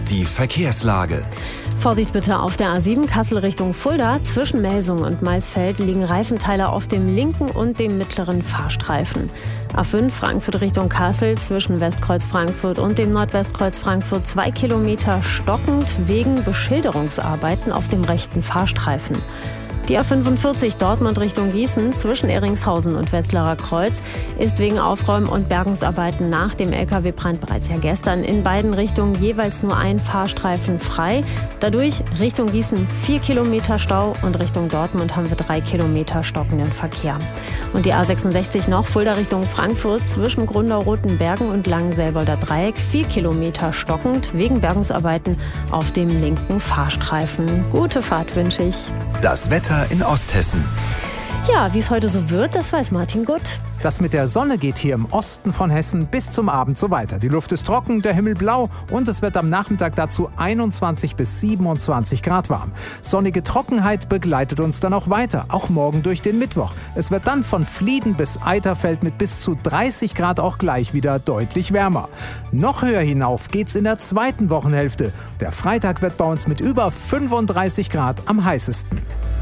Die Verkehrslage. Vorsicht bitte auf der A7 Kassel Richtung Fulda. Zwischen Melsungen und Maisfeld liegen Reifenteile auf dem linken und dem mittleren Fahrstreifen. A5 Frankfurt Richtung Kassel zwischen Westkreuz Frankfurt und dem Nordwestkreuz Frankfurt 2 Kilometer stockend wegen Beschilderungsarbeiten auf dem rechten Fahrstreifen. Die A45 Dortmund Richtung Gießen zwischen Ehringshausen und Wetzlarer Kreuz ist wegen Aufräum- und Bergungsarbeiten nach dem Lkw-Brand bereits ja gestern in beiden Richtungen jeweils nur ein Fahrstreifen frei. Dadurch Richtung Gießen 4 Kilometer Stau und Richtung Dortmund haben wir 3 Kilometer stockenden Verkehr. Und die A66 noch Fulda Richtung Frankfurt zwischen Gründau-Rotenbergen und Langenselbolder Dreieck 4 Kilometer stockend wegen Bergungsarbeiten auf dem linken Fahrstreifen. Gute Fahrt wünsche ich. Das Wetter in Osthessen. Ja, wie es heute so wird, das weiß Martin gut. Das mit der Sonne geht hier im Osten von Hessen bis zum Abend so weiter. Die Luft ist trocken, der Himmel blau und es wird am Nachmittag dazu 21 bis 27 Grad warm. Sonnige Trockenheit begleitet uns dann auch weiter, auch morgen durch den Mittwoch. Es wird dann von Flieden bis Eiterfeld mit bis zu 30 Grad auch gleich wieder deutlich wärmer. Noch höher hinauf geht's in der zweiten Wochenhälfte. Der Freitag wird bei uns mit über 35 Grad am heißesten.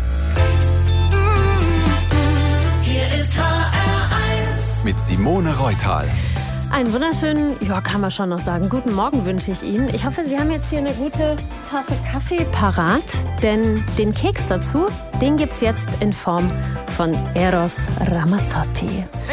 Mit Simone Reutal. Einen wunderschönen, kann man schon noch sagen, guten Morgen wünsche ich Ihnen. Ich hoffe, Sie haben jetzt hier eine gute Tasse Kaffee parat, denn den Keks dazu, den gibt's jetzt in Form von Eros Ramazzotti.